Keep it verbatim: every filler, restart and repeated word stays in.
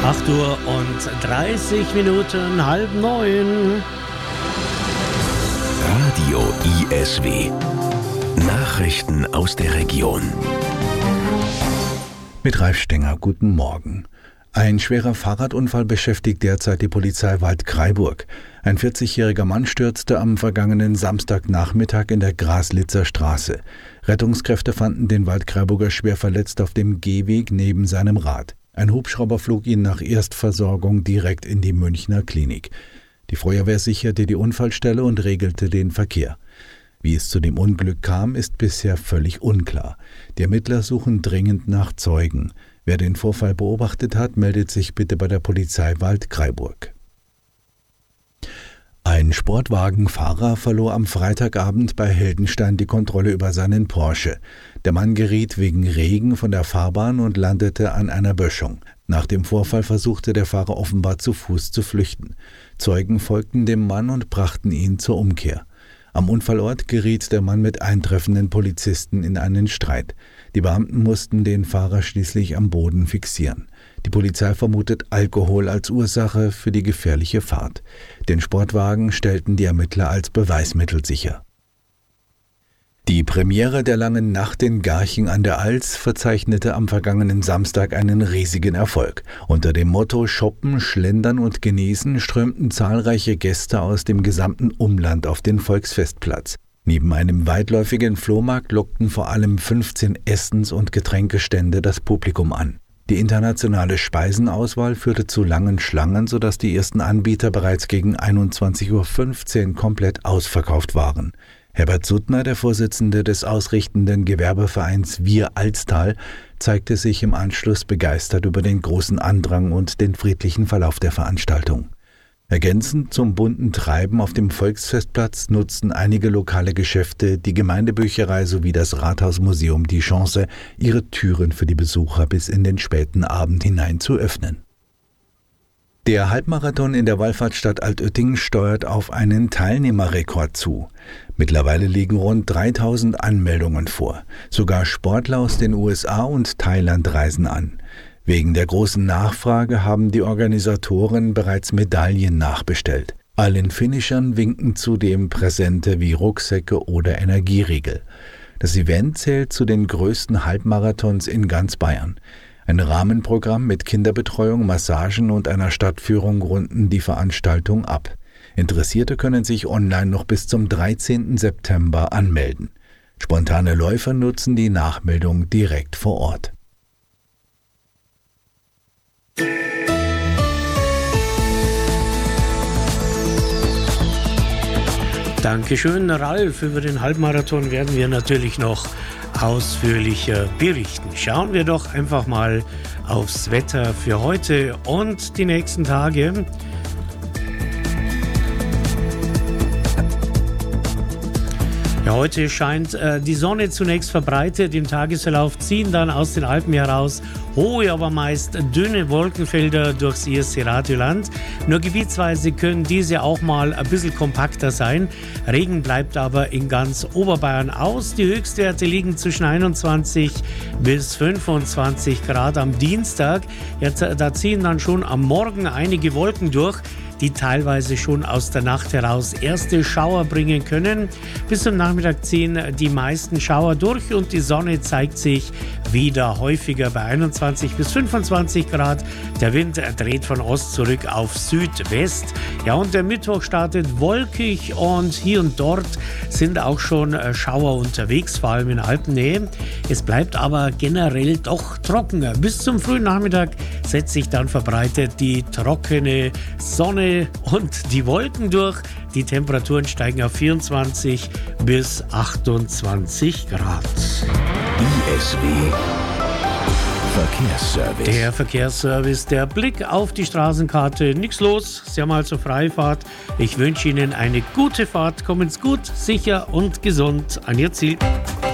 acht Uhr und dreißig Minuten, halb neun. Radio I S W. Nachrichten aus der Region. Mit Ralf Stenger, guten Morgen. Ein schwerer Fahrradunfall beschäftigt derzeit die Polizei Waldkraiburg. Ein vierzigjähriger Mann stürzte am vergangenen Samstagnachmittag in der Graslitzer Straße. Rettungskräfte fanden den Waldkraiburger schwer verletzt auf dem Gehweg neben seinem Rad. Ein Hubschrauber flog ihn nach Erstversorgung direkt in die Münchner Klinik. Die Feuerwehr sicherte die Unfallstelle und regelte den Verkehr. Wie es zu dem Unglück kam, ist bisher völlig unklar. Die Ermittler suchen dringend nach Zeugen. Wer den Vorfall beobachtet hat, meldet sich bitte bei der Polizei Waldkraiburg. Ein Sportwagenfahrer verlor am Freitagabend bei Heldenstein die Kontrolle über seinen Porsche. Der Mann geriet wegen Regen von der Fahrbahn und landete an einer Böschung. Nach dem Vorfall versuchte der Fahrer offenbar zu Fuß zu flüchten. Zeugen folgten dem Mann und brachten ihn zur Umkehr. Am Unfallort geriet der Mann mit eintreffenden Polizisten in einen Streit. Die Beamten mussten den Fahrer schließlich am Boden fixieren. Die Polizei vermutet Alkohol als Ursache für die gefährliche Fahrt. Den Sportwagen stellten die Ermittler als Beweismittel sicher. Die Premiere der Langen Nacht in Garching an der Alz verzeichnete am vergangenen Samstag einen riesigen Erfolg. Unter dem Motto Shoppen, Schlendern und Genießen strömten zahlreiche Gäste aus dem gesamten Umland auf den Volksfestplatz. Neben einem weitläufigen Flohmarkt lockten vor allem fünfzehn Essens- und Getränkestände das Publikum an. Die internationale Speisenauswahl führte zu langen Schlangen, sodass die ersten Anbieter bereits gegen einundzwanzig Uhr fünfzehn komplett ausverkauft waren. Herbert Suttner, der Vorsitzende des ausrichtenden Gewerbevereins Wir Alstal, zeigte sich im Anschluss begeistert über den großen Andrang und den friedlichen Verlauf der Veranstaltung. Ergänzend zum bunten Treiben auf dem Volksfestplatz nutzten einige lokale Geschäfte, die Gemeindebücherei sowie das Rathausmuseum die Chance, ihre Türen für die Besucher bis in den späten Abend hinein zu öffnen. Der Halbmarathon in der Wallfahrtsstadt Altötting steuert auf einen Teilnehmerrekord zu. Mittlerweile liegen rund dreitausend Anmeldungen vor. Sogar Sportler aus den U S A und Thailand reisen an. Wegen der großen Nachfrage haben die Organisatoren bereits Medaillen nachbestellt. Allen Finishern winken zudem Präsente wie Rucksäcke oder Energieriegel. Das Event zählt zu den größten Halbmarathons in ganz Bayern. Ein Rahmenprogramm mit Kinderbetreuung, Massagen und einer Stadtführung runden die Veranstaltung ab. Interessierte können sich online noch bis zum dreizehnten September anmelden. Spontane Läufer nutzen die Nachmeldung direkt vor Ort. Dankeschön, Ralf. Über den Halbmarathon werden wir natürlich noch ausführlicher berichten. Schauen wir doch einfach mal aufs Wetter für heute und die nächsten Tage. Ja, heute scheint äh, die Sonne zunächst verbreitet. Im Tagesverlauf ziehen dann aus den Alpen heraus hohe, aber meist dünne Wolkenfelder durchs erste Radioland. Nur gebietsweise können diese auch mal ein bisschen kompakter sein. Regen bleibt aber in ganz Oberbayern aus. Die Höchstwerte liegen zwischen einundzwanzig bis fünfundzwanzig Grad am Dienstag. Jetzt, da ziehen dann schon am Morgen einige Wolken durch, die teilweise schon aus der Nacht heraus erste Schauer bringen können. Bis zum Nachmittag ziehen die meisten Schauer durch und die Sonne zeigt sich wieder häufiger bei einundzwanzig bis fünfundzwanzig Grad. Der Wind dreht von Ost zurück auf Südwest. Ja, und der Mittwoch startet wolkig und hier und dort sind auch schon Schauer unterwegs, vor allem in Alpennähe. Es bleibt aber generell doch trockener. Bis zum frühen Nachmittag setzt sich dann verbreitet die trockene Sonne und die Wolken durch. Die Temperaturen steigen auf vierundzwanzig bis achtundzwanzig Grad. I S W Verkehrsservice. Der Verkehrsservice, der Blick auf die Straßenkarte. Nichts los, Sie haben also Freifahrt. Ich wünsche Ihnen eine gute Fahrt. Kommen Sie gut, sicher und gesund an Ihr Ziel.